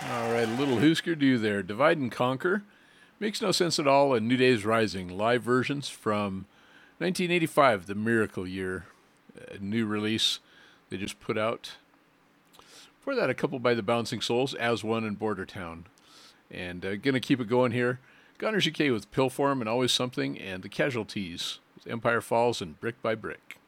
All right, a little Husker Du there. Divide and Conquer. Makes no sense at all. And New Days Rising. Live versions from 1985, the Miracle Year. A new release they just put out. Before that, a couple by the Bouncing Souls, As One and Border Town. And going to keep it going here. Gunners UK with Pillform and Always Something, and the Casualties with Empire Falls and Brick by Brick.